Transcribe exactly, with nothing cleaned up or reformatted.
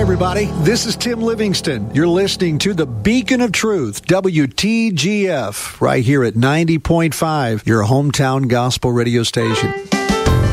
everybody. This is Tim Livingston. You're listening to the Beacon of Truth, W T G F, right here at ninety point five, your hometown gospel radio station.